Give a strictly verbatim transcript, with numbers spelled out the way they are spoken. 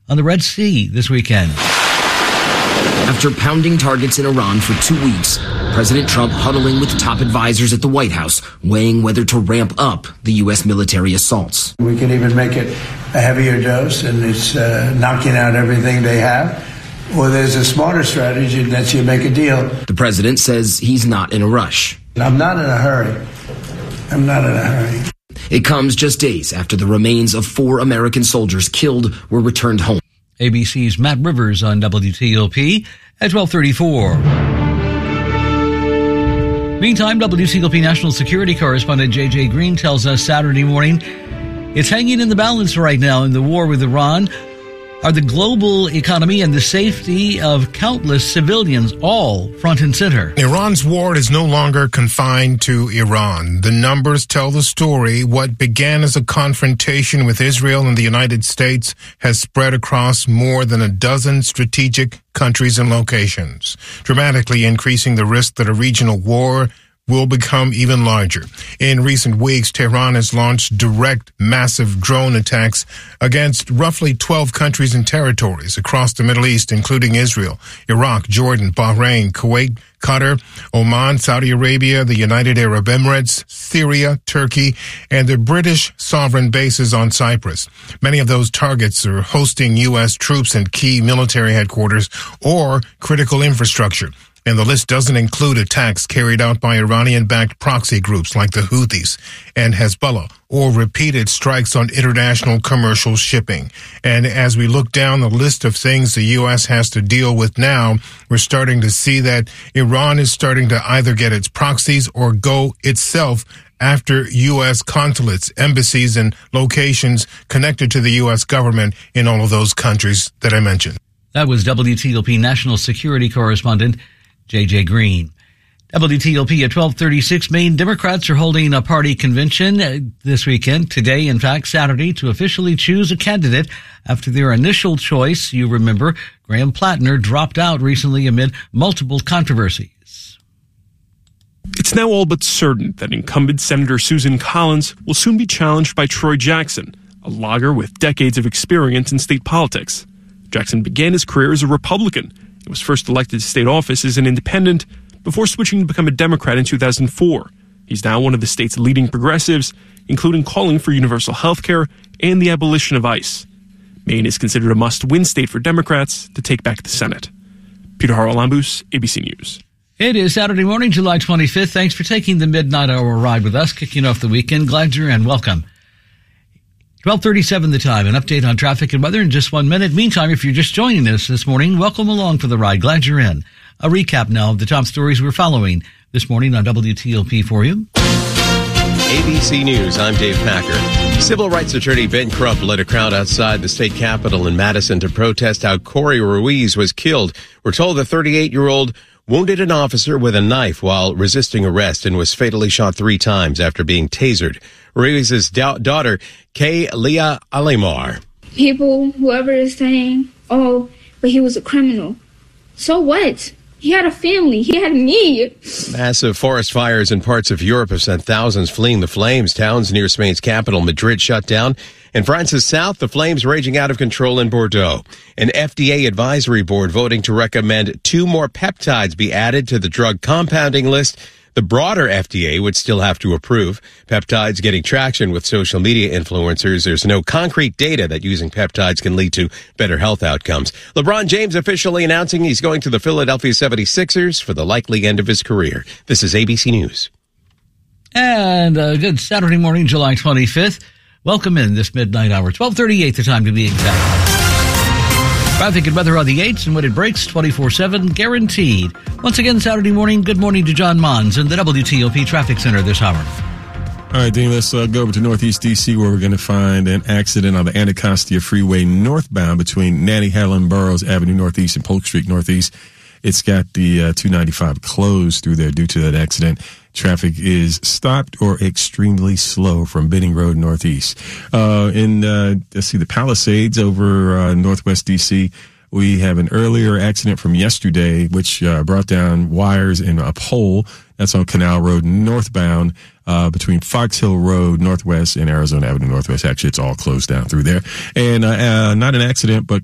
on the Red Sea this weekend. After pounding targets in Iran for two weeks, President Trump huddling with top advisors at the White House, weighing whether to ramp up the U S military assaults. We can even make it a heavier dose, and it's uh, knocking out everything they have. Or there's a smarter strategy that you make a deal. The president says he's not in a rush. I'm not in a hurry. I'm not in a hurry. It comes just days after the remains of four American soldiers killed were returned home. A B C's Matt Rivers on W T O P at twelve thirty-four. Meantime, W T O P national security correspondent J J Green tells us Saturday morning it's hanging in the balance right now in the war with Iran. Are the global economy and the safety of countless civilians all front and center. Iran's war is no longer confined to Iran. The numbers tell the story. What began as a confrontation with Israel and the United States has spread across more than a dozen strategic countries and locations, dramatically increasing the risk that a regional war will become even larger. In recent weeks, Tehran has launched direct, massive drone attacks against roughly twelve countries and territories across the Middle East, including Israel, Iraq, Jordan, Bahrain, Kuwait, Qatar, Oman, Saudi Arabia, the United Arab Emirates, Syria, Turkey, and the British sovereign bases on Cyprus. Many of those targets are hosting U S troops and key military headquarters or critical infrastructure. And the list doesn't include attacks carried out by Iranian-backed proxy groups like the Houthis and Hezbollah, or repeated strikes on international commercial shipping. And as we look down the list of things the U S has to deal with now, we're starting to see that Iran is starting to either get its proxies or go itself after U S consulates, embassies, and locations connected to the U S government in all of those countries that I mentioned. That was W T O P national security correspondent J J Green. W T O P at twelve thirty-six. Maine Democrats are holding a party convention this weekend, today, in fact, Saturday, to officially choose a candidate after their initial choice. You remember, Graham Plattner dropped out recently amid multiple controversies. It's now all but certain that incumbent Senator Susan Collins will soon be challenged by Troy Jackson, a lawyer with decades of experience in state politics. Jackson began his career as a Republican and was first elected to state office as an independent before switching to become a Democrat in two thousand four. He's now one of the state's leading progressives, including calling for universal health care and the abolition of ICE. Maine is considered a must-win state for Democrats to take back the Senate. Peter Haralambous, A B C News. It is Saturday morning, July twenty-fifth. Thanks for taking the midnight hour ride with us, kicking off the weekend. Glad you're in. Welcome. twelve thirty-seven the time. An update on traffic and weather in just one minute. Meantime, if you're just joining us this morning, welcome along for the ride. Glad you're in. A recap now of the top stories we're following this morning on W T O P for you. A B C News, I'm Dave Packer. Civil rights attorney Ben Crump led a crowd outside the state capitol in Madison to protest how Corey Ruiz was killed. We're told the thirty-eight-year-old wounded an officer with a knife while resisting arrest and was fatally shot three times after being tasered. Ruiz's da- daughter, Kay Leah Alemar. People, whoever is saying, oh, but he was a criminal. So what? He had a family. He had me. Massive forest fires in parts of Europe have sent thousands fleeing the flames. Towns near Spain's capital, Madrid, shut down. In France's south, the flames raging out of control in Bordeaux. An F D A advisory board voting to recommend two more peptides be added to the drug compounding list. The broader F D A would still have to approve. Peptides getting traction with social media influencers. There's no concrete data that using peptides can lead to better health outcomes. LeBron James officially announcing he's going to the Philadelphia seventy-sixers for the likely end of his career. This is A B C News. And a good Saturday morning, July twenty-fifth. Welcome in this midnight hour. twelve thirty-eight the time to be exact. Traffic and weather on the eights, and when it breaks, twenty-four seven guaranteed. Once again, Saturday morning, good morning to John Mons in the W T O P Traffic Center this hour. All right, Dean, let's uh, go over to Northeast D C, where we're going to find an accident on the Anacostia Freeway northbound between Nanny Helen Burroughs Avenue Northeast and Polk Street Northeast. It's got the uh, two ninety-five closed through there due to that accident. Traffic is stopped or extremely slow from Benning Road Northeast. Uh, in, uh, let's see, the Palisades over uh, Northwest D C, we have an earlier accident from yesterday, which uh, brought down wires in a pole. That's on Canal Road northbound uh, between Fox Hill Road Northwest and Arizona Avenue Northwest. Actually, it's all closed down through there. And uh, uh, not an accident, but